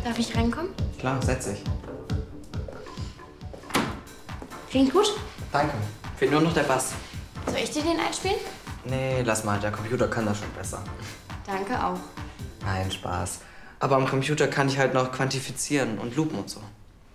Darf ich reinkommen? Klar, setz dich. Klingt gut. Danke. Fehlt nur noch der Bass. Soll ich dir den einspielen? Nee, lass mal. Der Computer kann das schon besser. Danke auch. Nein, Spaß. Aber am Computer kann ich halt noch quantifizieren und loopen und so.